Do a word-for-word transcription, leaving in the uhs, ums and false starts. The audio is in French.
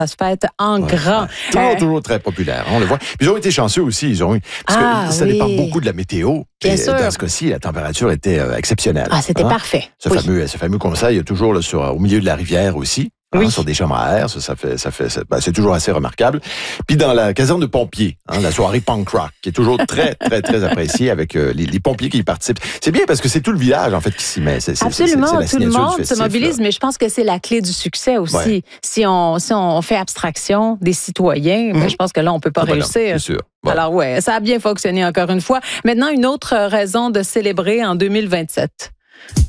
Ça se fête en Ouais, grand. ouais. Toujours, Euh, toujours très populaire. On le voit. Puis ils ont été chanceux aussi. Ils ont eu, parce Ah, que ça oui. dépend beaucoup de la météo. Bien Et sûr. dans ce cas-ci, la température était euh, exceptionnelle. Ah, c'était Hein? parfait. Ce, Oui. fameux, ce fameux conseil, il y a toujours là, sur, au milieu de la rivière aussi. Hein, Oui. sur des chambres à air, ça, ça fait, ça fait, ça- ben, c'est toujours assez remarquable. Puis dans la caserne de pompiers, hein, la soirée punk rock, qui est toujours très, très, très appréciée avec euh, les, les pompiers qui y participent. C'est bien parce que c'est tout le village en fait qui s'y met. C'est, c'est, Absolument, c'est, c'est la tout le signature du monde se festif, mobilise, là. mais je pense que c'est la clé du succès aussi. Ouais. Si on si on fait abstraction des citoyens, ben, Mhm. je pense que là, on peut pas Ah ben non, réussir. c'est sûr. Bon. Alors ouais, ça a bien fonctionné encore une fois. Maintenant, une autre raison de célébrer en deux mille vingt-sept.